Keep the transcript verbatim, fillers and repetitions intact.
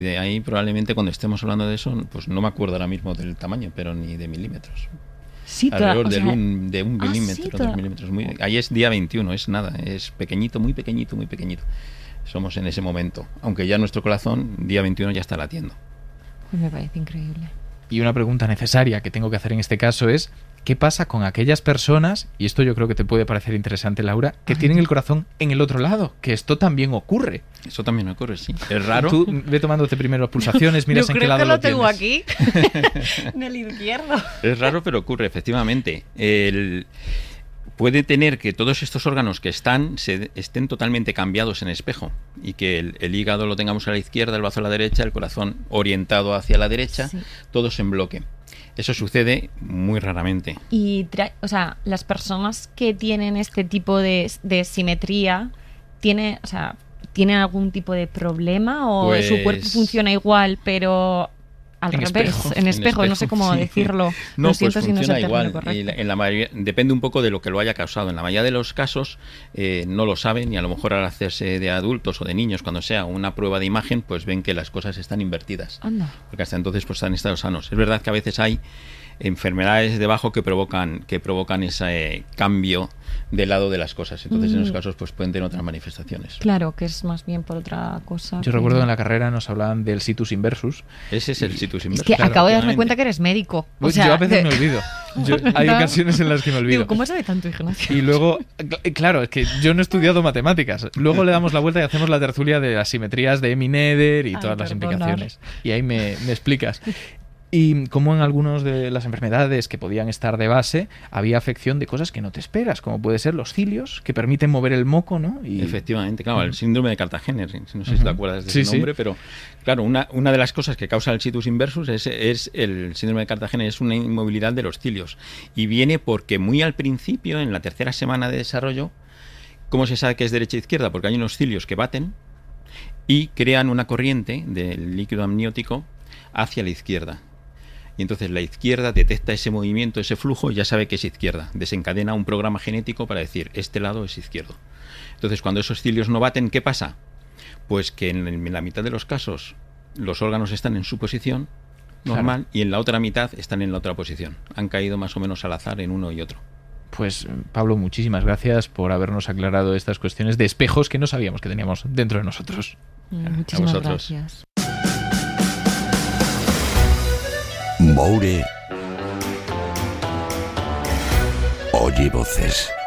De ahí probablemente cuando estemos hablando de eso, pues no me acuerdo ahora mismo del tamaño, pero ni de milímetros. Sí, alrededor toda, o del sea, un, de un ah, milímetro, sí, dos toda. milímetros. Muy, ahí es día veintiuno, es nada, es pequeñito, muy pequeñito, muy pequeñito. Somos en ese momento, aunque ya nuestro corazón, día veintiuno, ya está latiendo. Pues me parece increíble. Y una pregunta necesaria que tengo que hacer en este caso es, ¿qué pasa con aquellas personas, y esto yo creo que te puede parecer interesante, Laura, que Ay, tienen el corazón en el otro lado? Que esto también ocurre. Eso también ocurre, sí. Es raro. Tú ve tomándote primero pulsaciones, miras Yo en qué creo lado que lo, lo tengo tienes. aquí, en el izquierdo. Es raro, pero ocurre, efectivamente. El... Puede tener que todos estos órganos que están se, estén totalmente cambiados en espejo y que el, el hígado lo tengamos a la izquierda, el bazo a la derecha, el corazón orientado hacia la derecha, Sí. todos en bloque. Eso sucede muy raramente. Y, tra- o sea, las personas que tienen este tipo de, de simetría, ¿tiene, o sea, ¿tienen algún tipo de problema o Pues- su cuerpo funciona igual, pero al En revés? espejo. En espejo, En no sé espejo, cómo sí. decirlo. No, Lo pues siento si no es funciona el término igual. correcto. Y la- en la mayoría, depende un poco de lo que lo haya causado. En la mayoría de los casos eh, no lo saben y a lo mejor al hacerse de adultos o de niños, cuando sea una prueba de imagen, pues ven que las cosas están invertidas. Anda. Porque hasta entonces pues están en estados sanos. Es verdad que a veces hay enfermedades debajo que provocan que provocan ese cambio de lado de las cosas. Entonces Mm. en esos casos pues pueden tener otras manifestaciones. Claro, que es más bien por otra cosa. Yo que- recuerdo que en la carrera nos hablaban del situs inversus. Ese es el situs Es inversus. que Claro, acabo de darme efectivamente. cuenta que eres médico. O Pues sea, yo a veces de- me olvido. Yo- hay No. ocasiones en las que me olvido. Digo, ¿cómo sabe tanto Ignacio? Y luego, cl- claro, es que yo no he estudiado matemáticas. Luego le damos la vuelta y hacemos la tertulia de las simetrías de Emi-Nether y Ay, todas las perdonar. implicaciones. Y ahí me, me explicas. Y como en algunas de las enfermedades que podían estar de base, había afección de cosas que no te esperas, como puede ser los cilios, que permiten mover el moco, ¿no? Y Efectivamente, claro, el síndrome de Cartagena, no sé si Ujú. te acuerdas de Sí, ese sí. nombre, pero claro, una, una de las cosas que causa el situs inversus es, es el síndrome de Cartagena, es una inmovilidad de los cilios. Y viene porque muy al principio, en la tercera semana de desarrollo, ¿cómo se sabe que es derecha e izquierda? Porque hay unos cilios que baten y crean una corriente del líquido amniótico hacia la izquierda. Y entonces la izquierda detecta ese movimiento, ese flujo, y ya sabe que es izquierda. Desencadena un programa genético para decir, este lado es izquierdo. Entonces, cuando esos cilios no baten, ¿qué pasa? Pues que en, en la mitad de los casos los órganos están en su posición normal, Claro. y en la otra mitad están en la otra posición. Han caído más o menos al azar en uno y otro. pues, Pablo, muchísimas gracias por habernos aclarado estas cuestiones de espejos que no sabíamos que teníamos dentro de nosotros. Mm, Muchísimas vosotros. gracias. Moure oye voces.